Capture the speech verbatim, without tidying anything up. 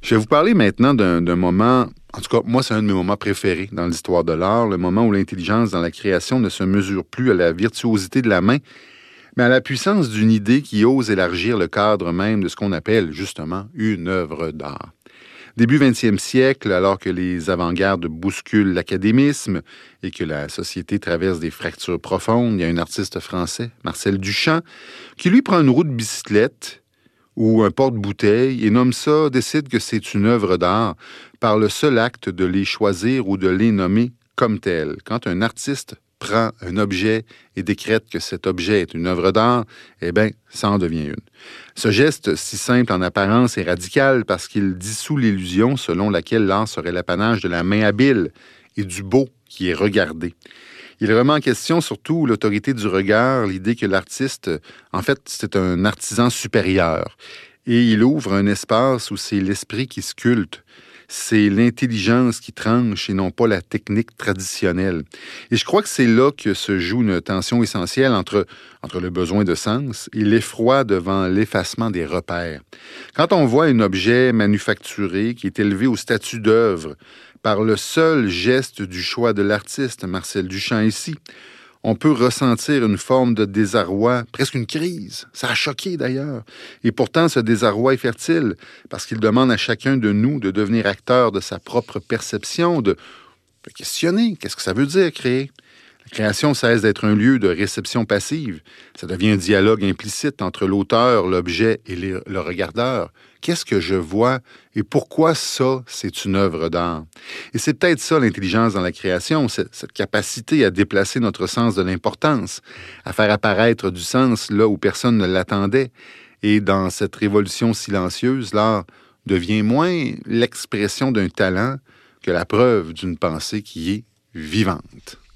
Je vais vous parler maintenant d'un, d'un moment, en tout cas, moi, c'est un de mes moments préférés dans l'histoire de l'art, le moment où l'intelligence dans la création ne se mesure plus à la virtuosité de la main, mais à la puissance d'une idée qui ose élargir le cadre même de ce qu'on appelle, justement, une œuvre d'art. Début vingtième siècle, alors que les avant-gardes bousculent l'académisme et que la société traverse des fractures profondes, il y a un artiste français, Marcel Duchamp, qui lui prend une roue de bicyclette ou un porte-bouteille et nomme ça, décide que c'est une œuvre d'art par le seul acte de les choisir ou de les nommer comme tels. Quand un artiste prend un objet et décrète que cet objet est une œuvre d'art, eh bien, ça en devient une. Ce geste, si simple en apparence, est radical parce qu'il dissout l'illusion selon laquelle l'art serait l'apanage de la main habile et du beau qui est regardé. Il remet en question surtout l'autorité du regard, l'idée que l'artiste, en fait, c'est un artisan supérieur. Et il ouvre un espace où c'est l'esprit qui sculpte. C'est l'intelligence qui tranche et non pas la technique traditionnelle. Et je crois que c'est là que se joue une tension essentielle entre, entre le besoin de sens et l'effroi devant l'effacement des repères. Quand on voit un objet manufacturé qui est élevé au statut d'œuvre par le seul geste du choix de l'artiste, Marcel Duchamp ici, on peut ressentir une forme de désarroi, presque une crise. Ça a choqué d'ailleurs. Et pourtant, ce désarroi est fertile parce qu'il demande à chacun de nous de devenir acteur de sa propre perception, de, de questionner qu'est-ce que ça veut dire créer. La création cesse d'être un lieu de réception passive. Ça devient un dialogue implicite entre l'auteur, l'objet et les, le regardeur. Qu'est-ce que je vois et pourquoi ça, c'est une œuvre d'art? Et c'est peut-être ça l'intelligence dans la création, cette, cette capacité à déplacer notre sens de l'importance, à faire apparaître du sens là où personne ne l'attendait. Et dans cette révolution silencieuse, l'art devient moins l'expression d'un talent que la preuve d'une pensée qui est vivante.